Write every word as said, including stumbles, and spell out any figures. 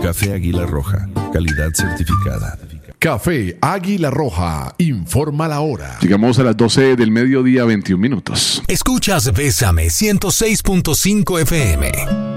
Café Águila Roja, calidad certificada. Café Águila Roja, informa la hora. Llegamos a las doce del mediodía, veintiún minutos. Escuchas Bésame ciento seis punto cinco F M.